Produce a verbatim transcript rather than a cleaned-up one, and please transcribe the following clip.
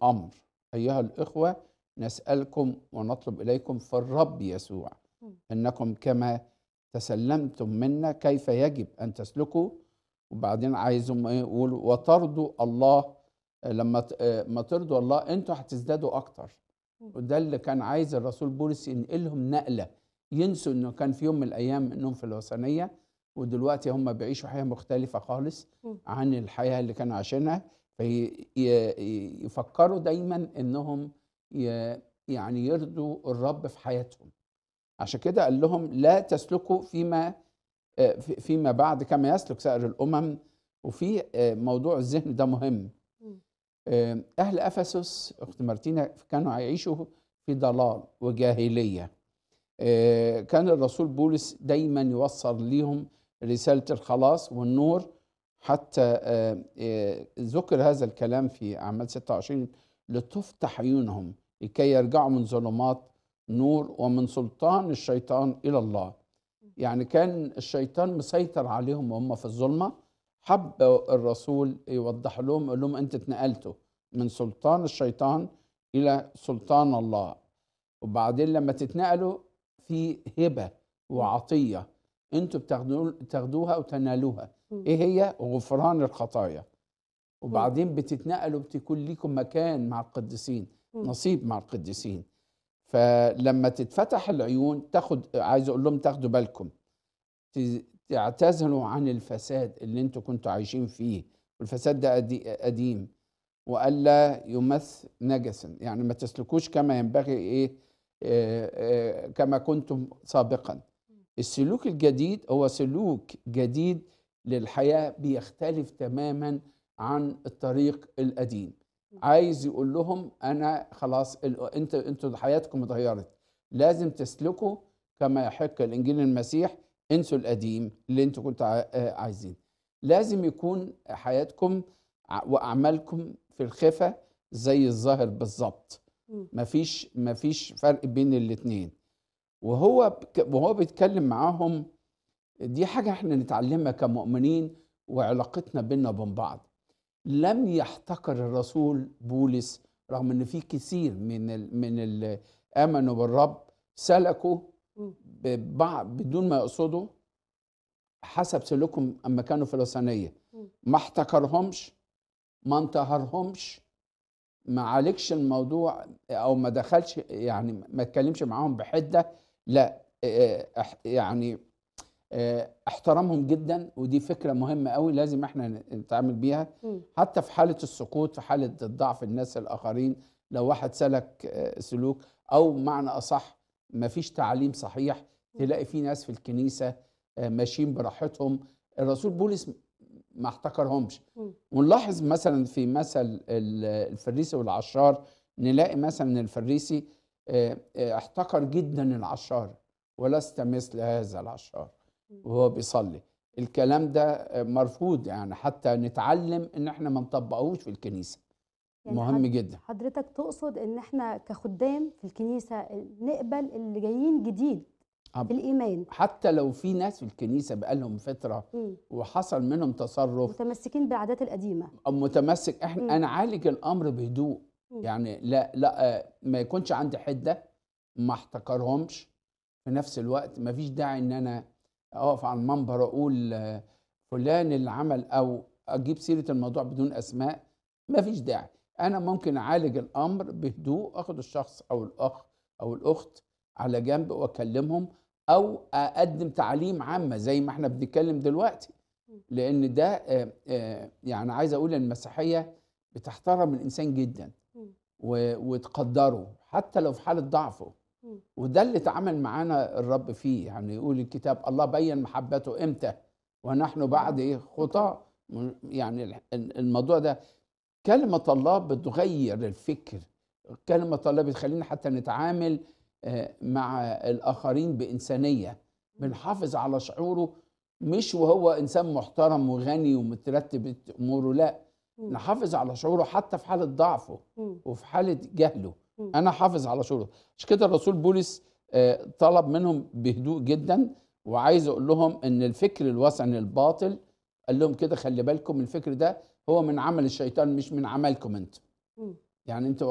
الأمر أيها الإخوة نسألكم ونطلب إليكم في الرب يسوع إمم. إنكم كما تسلمتم منا كيف يجب أن تسلكوا. وبعدين عايزهم إيه يقولوا وترضوا الله. آه، لما ت- آه، ما ترضوا الله أنتوا هتزدادوا أكتر. إمم. وده اللي كان عايز الرسول بولس ينقلهم نقلة، ينسوا إنه كان في يوم من الأيام إنهم في الوثنية، ودلوقتي هم بيعيشوا حياة مختلفة خالص إمم. عن الحياة اللي كانوا عايشينها. فيفكروا دايما إنهم ي- يعني يرضوا الرب في حياتهم. عشان كده قال لهم لا تسلكوا فيما آه، في- فيما بعد كما يسلك سائر الأمم. وفي آه، موضوع الذهن ده مهم. إمم. آه، أهل أفسس أخت مارتينا كانوا هيعيشوا في ضلال وجاهلية. آه، كان الرسول بولس دايما يوصل ليهم رسالة الخلاص والنور. حتى آه، آه، ذكر هذا الكلام في أعمال ستة وعشرين لتفتح عيونهم لكي يرجعوا من ظلمات نور ومن سلطان الشيطان إلى الله. يعني كان الشيطان مسيطر عليهم وهم في الظلمة. حب الرسول يوضح لهم يقول لهم أنت اتنقلتوا من سلطان الشيطان إلى سلطان الله. وبعدين لما تتنقلوا في هبة إمم. وعطية انتوا بتاخدوا- تاخدوها وتنالوها. إمم. ايه هي؟ غفران الخطايا. إمم. وبعدين بتتنقلوا بتكون ليكم مكان مع القديسين، إمم. نصيب مع القديسين. فلما تتفتح العيون تاخد، عايز اقول لهم تاخدوا بالكم، ت- تعتزلوا عن الفساد اللي انتوا كنتوا عايشين فيه. والفساد ده قدي- قديم. والا يمث نجسا، يعني ما تسلكوش كما ينبغي ايه آه، آه، كما كنتم سابقا. السلوك الجديد هو سلوك جديد للحياة، بيختلف تماما عن الطريق القديم. عايز يقول لهم انا خلاص ال- انت انتوا حياتكم اتغيرت، لازم تسلكوا كما يحق الانجيل المسيح. انسوا القديم اللي انتوا كنتوا عا- آه، عايزين. لازم يكون حياتكم ع- واعمالكم في الخفة زي الظاهر بالظبط. إمم. مفيش مفيش فرق بين الاتنين. وهو بك- وهو بيتكلم معاهم، دي حاجة احنا نتعلمها كمؤمنين وعلاقتنا بيننا وبين بعض. لم يحتقر الرسول بولس رغم ان في كثير من ال من اللي امنوا بالرب سلكوا إمم. ببع- بدون ما يقصدوا حسب سلوكهم اما كانوا في الوثنية. إمم. ما احتقرهمش، ما انتهرهمش، ما عالجش الموضوع او ما دخلش، يعني ما اتكلمش معاهم بحده. لا، آه، اح- يعني آه، احترمهم جدا. ودي فكره مهمه قوي لازم احنا نتعامل بيها إمم. حتى في حاله السقوط، في حاله الضعف الناس الاخرين. لو واحد سلك آه، سلوك، او معنى اصح ما فيش تعليم صحيح، إمم. تلاقي في ناس في الكنيسه آه، ماشيين براحتهم. الرسول بولس ما احتكرهمش. إمم. ونلاحظ مثلا في مثل ال- الفريسي والعشار، نلاقي مثلا الفريسي آه، آه، احتقر جدا العشار، ولست مثل هذا العشار إمم. وهو بيصلي. الكلام ده آه، مرفوض، يعني حتى نتعلم ان احنا ما نطبقهوش في الكنيسة. يعني مهم حض جدا. حضرتك تقصد إن إحنا كخُدّام في الكنيسة نقبل اللي جايين جديد في أب- الإيمان. حتى لو في ناس في الكنيسة بقالهم فترة إمم. وحصل منهم تصرف متمسكين بالعادات القديمة. أو متمسك، احنا إمم. انا عالج الامر بهدوء. إمم. يعني لا لا آه، ما يكونش عندي حده، ما احتكرهمش. في نفس الوقت ما فيش داعي ان انا اقف على المنبر اقول آه، فلان اللي عمل، او اجيب سيره الموضوع بدون اسماء. ما فيش داعي. انا ممكن اعالج الامر بهدوء، اخد الشخص او الاخ او الاخت على جنب واكلمهم، او اقدم تعليم عامه زي ما احنا بنتكلم دلوقتي. إمم. لان ده آه، آه، يعني عايز اقول ان المسيحيه بتحترم الانسان جدا إمم. و- وتقدره حتى لو في حاله ضعفه. إمم. وده اللي اتعامل معانا الرب فيه. يعني يقول الكتاب الله بين محبته امتى ونحن بعد ايه خطاه. م- يعني ال- ال- الموضوع ده كلمة الله بتغير الفكر. كلمة الله بتخلينا حتى نتعامل آه، مع الآخرين بإنسانية. إمم. بنحافظ على شعوره، مش وهو إنسان محترم وغني ومترتب أموره، لا، إمم. نحافظ على شعوره حتى في حالة ضعفه إمم. وفي حالة جهله. إمم. أنا حافظ على شعوره. عشان كده الرسول بولس آه، طلب منهم بهدوء جدا. وعايز أقول لهم إن الفكر الوثني الباطل، قال لهم كده خلي بالكم الفكر ده هو من عمل الشيطان مش من عملكم انتم. إمم. يعني انت